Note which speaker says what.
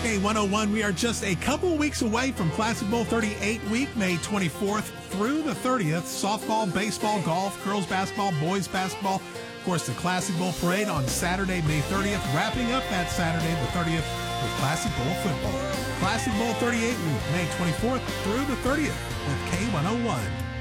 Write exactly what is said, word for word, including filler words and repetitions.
Speaker 1: K one oh one, we are just a couple weeks away from Classic Bowl thirty-eight week, May twenty-fourth through the thirtieth. Softball, baseball, golf, girls basketball, boys basketball. Of course, the Classic Bowl parade on Saturday, May thirtieth, wrapping up that Saturday, the thirtieth, with Classic Bowl football. Classic Bowl thirty-eight week, May twenty-fourth through the thirtieth with K one oh one.